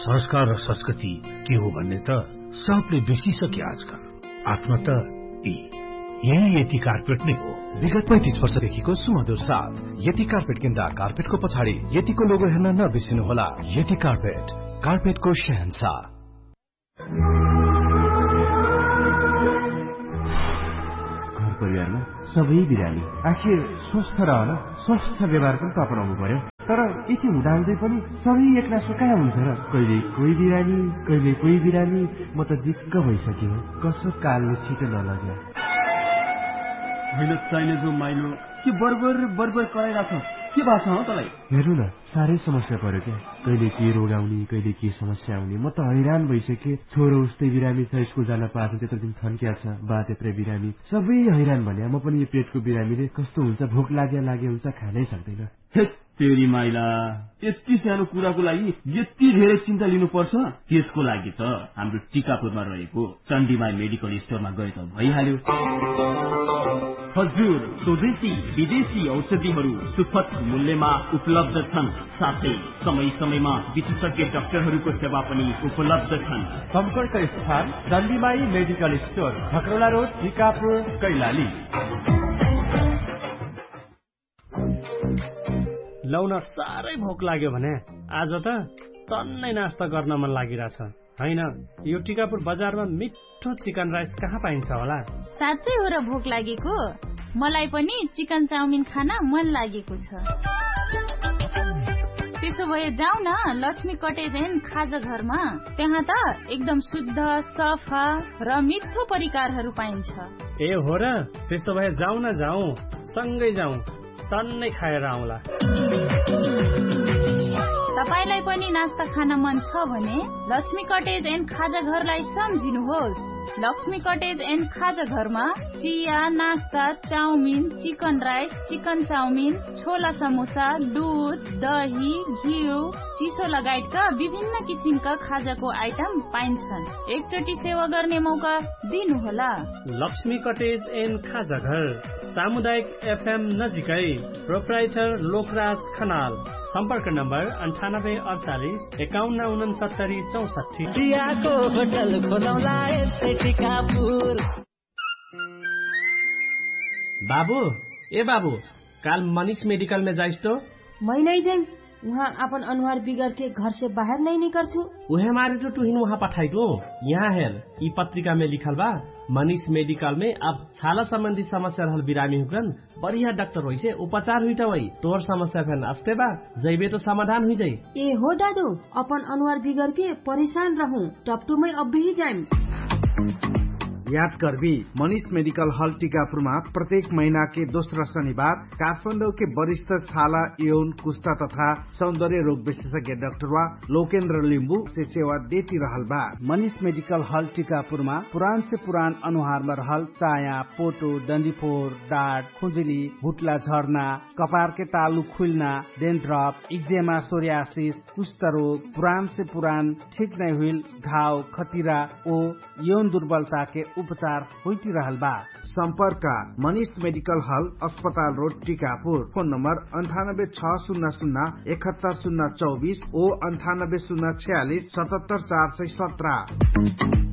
संस्कार र संस्कृति के हो भन्ने त सबले बिर्सिसके आजकल। आफ्नो त यही यति कार्पेट नै हो। विगत 35 वर्षदेखिको सुमधुर साथ यति कार्पेट किन्दा कार्पेटको पछाडि यतिको लोगो हेर्न नबिर्सिनुहोला। यति कार्पेट, कार्पेटको शहंशाह। घर परिवारमा सबै बिरामी आखिर स्वस्थ रहन स्वस्थ व्यवहार पनि त अपनाउनु पर्यो। तर यति हुँदाहुँदै पनि सबै एक्लासो कहाँ हुन्छ र? कहिले कोही बिरामी, कहिले कोही बिरामी। म त दिक्क भइसक्यो। कसो कालले छिटो नलग्यो। होइन चाहिने जो माइलो के बर्बर बर्बर कराइरहेको के भएको छ हो तँलाई? हेर्नु न, साह्रै समस्या पर्यो क्या। कहिले के रोग आउने, कहिले के समस्या आउने। म त हैरान भइसकेँ। छोरो उस्तै बिरामी छ, स्कुल जान पाएको त्यत्रो दिन थन्किया छ, बा त्यत्रै बिरामी। सबै हैरान भने म पनि यो पेटको बिरामीले कस्तो हुन्छ, भोक लागे हुन्छ, खानै सक्दैन। तेरी माइला, यति सानो कुराको लागि यति धेरै चिन्ता लिनुपर्छ? त्यसको लागि त हाम्रो टिकापुरमा रहेको चण्डीमाई मेडिकल स्टोरमा गए त भइहाल्यो। हजुर, स्वदेशी विदेशी औषधिहरू सुपथ मूल्यमा उपलब्ध छन्। साथै समय समयमा विशेषज्ञ डाक्टरहरूको सेवा पनि उपलब्ध छन्। सम्पर्क स्थान चण्डीमाई medical store, भक्रोला road, Tikapur, Kailali. Loan साह्रै भोक लाग्यो भने आज त टन्नै नास्ता गर्न मन लागिरहेछ। हैन, यो टिकापुर बजारमा मिठो चिकन राइस कहाँ पाइन्छ होला? साँच्चै हो र भोक लागेको? मलाई पनि चिकन चाउमिन खान मन लागेको छ। त्यसो भए जाऊ न लक्ष्मी कटेज एन्ड खाजा घरमा। त्यहाँ त एकदम शुद्ध, सफा र मिठो परिकारहरू पाइन्छ। ए हो र? त्यसो भए जाऊ न, जाऊ सँगै जाऊ, टन्नै खाएर आउँला। तपाईलाई पनि नास्ता खान मन छ भने लक्ष्मी कटेज एन्ड खाजा घरलाई सम्झिनुहोस्। लक्ष्मी कटेज एन्ड खाजा घरमा चिया, नास्ता, chowmein, chicken rice, chicken chowmein, छोला समोसा, दुध, दही, घिउ, चिसो लगायतका विभिन्न किसिमका खाजाको आइटम पाइन्छन्। एकचोटि सेवा गर्ने मौका दिनुहोला। लक्ष्मी कटेज एन्ड खाजा घर, सामुदायिक FM नजिकै, प्रोप्राइटर लोकराज खनाल। सम्पर्क नम्बर 9848 5169 64। चियाको होटल खोलौला यस्तै टिकापुर। बाबू, ए बाबू, काल मनीष मेडिकल में जाइस तो? मैं नहीं जाऊँ। वहाँ अपन अनुहार बिगड़ के घर से बाहर नहीं निकल छू। उहे मारे तो तुहिन वहाँ पठाई दो। यहाँ हेर, ई पत्रिका में लिखल बा मनीष मेडिकल में अब छाला संबंधी समस्या रहल बिरामी हुकन बढ़िया डॉक्टर होई से उपचार हुई वही। तोर समस्या फेन अस्ते बा जैबे तो समाधान हुई जाई। ए हो दादू, अपन अनुहार बिगड़ के परेशान रहूं, टपटू में अब भी जाऊं। याद करबी, मनीष मेडिकल हॉल टीकापुरमा प्रत्येक महीना के दोस्रो शनिबार काठमाडौँ के वरिष्ठ छाला, यौन, कुष्ठा तथा सौंदर्य रोग विशेषज्ञ डाक्टर लोकेन्द्र लिम्बू से सेवा देती रहल बा। मनीष मेडिकल हॉल टीकापुरमा पुरान से पुरान अनुहार में रहल चाया, पोटो, डंडीफोर, डाँट, खुजुली, भुटला झर्ना, कपार के तालु खुलना, डेन्ड्रफ, इक्जेमा, सोरियासिस, कुष्ठ रोग, पुरान से पुरान ठीक नहीं हुई घाव, खतिरा ओ यौन दुर्बलता के उपचार होती रहल बा। संपर्क मनीष मेडिकल हॉल, अस्पताल रोड, टीकापुर। फोन नंबर 9860017024 ओ 9806477417।